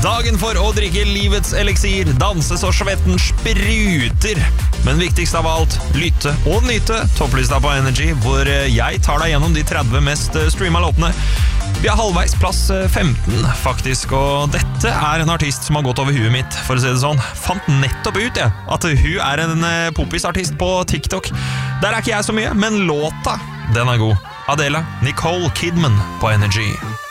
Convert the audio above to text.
Dagen for å drikke livets eliksir, danse så svetten spruter. Men viktigst av alt, lytte og nyte topplista på Energy, hvor jeg tar deg gjennom de 30 mest streama låtene. Vi er halvveis plass 15, faktisk, og dette er en artist som har gått over huet mitt, for å si det sånn. Fant nettopp ut, at hun er en popisartist på TikTok. Der er ikke jeg så mye, men låta, den er god. Adele, Nicole Kidman på Energy.